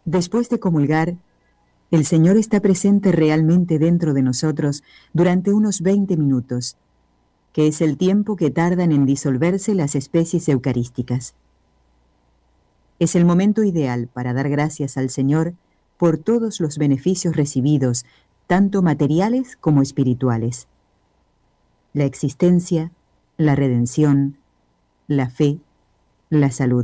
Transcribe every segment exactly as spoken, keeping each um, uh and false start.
Después de comulgar, el Señor está presente realmente dentro de nosotros durante unos veinte minutos, que es el tiempo que tardan en disolverse las especies eucarísticas. Es el momento ideal para dar gracias al Señor por todos los beneficios recibidos, tanto materiales como espirituales. La existencia, la redención, la fe, la salud.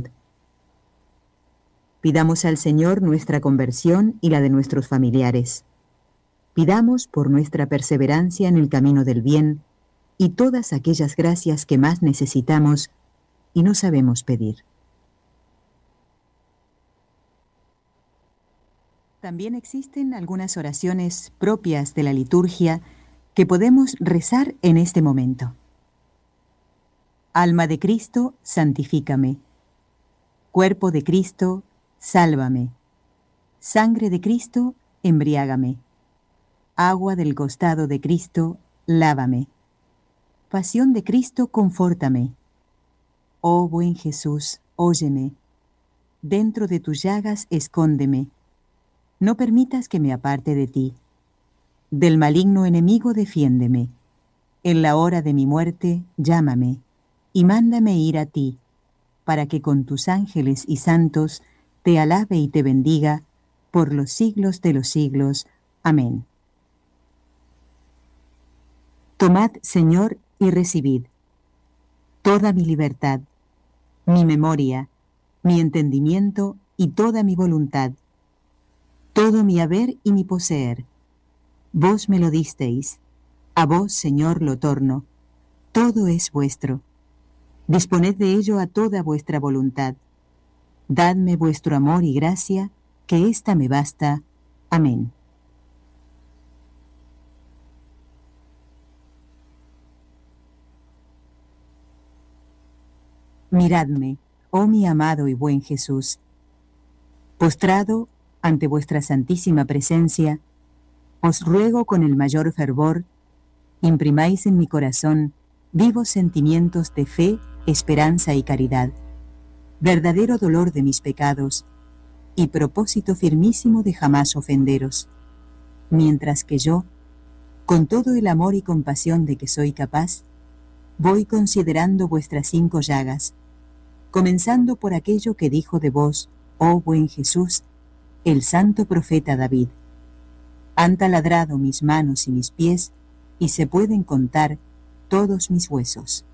Pidamos al Señor nuestra conversión y la de nuestros familiares. Pidamos por nuestra perseverancia en el camino del bien y todas aquellas gracias que más necesitamos y no sabemos pedir. También existen algunas oraciones propias de la liturgia que podemos rezar en este momento. Alma de Cristo, santifícame. Cuerpo de Cristo, sálvame. Sangre de Cristo, embriágame. Agua del costado de Cristo, lávame. Pasión de Cristo, confórtame. Oh buen Jesús, óyeme. Dentro de tus llagas, escóndeme. No permitas que me aparte de ti. Del maligno enemigo, defiéndeme. En la hora de mi muerte, llámame, y mándame ir a ti, para que con tus ángeles y santos te alabe y te bendiga por los siglos de los siglos. Amén. Tomad, Señor, y recibid toda mi libertad, mi memoria, mi entendimiento y toda mi voluntad, todo mi haber y mi poseer. Vos me lo disteis, a vos, Señor, lo torno, todo es vuestro. Disponed de ello a toda vuestra voluntad. Dadme vuestro amor y gracia, que ésta me basta. Amén. Miradme, oh mi amado y buen Jesús. Postrado ante vuestra santísima presencia, os ruego con el mayor fervor, imprimáis en mi corazón vivos sentimientos de fe, esperanza y caridad, verdadero dolor de mis pecados y propósito firmísimo de jamás ofenderos, mientras que yo, con todo el amor y compasión de que soy capaz, voy considerando vuestras cinco llagas, comenzando por aquello que dijo de vos, oh buen Jesús, el santo profeta David. Han taladrado mis manos y mis pies, y se pueden contar todos mis huesos.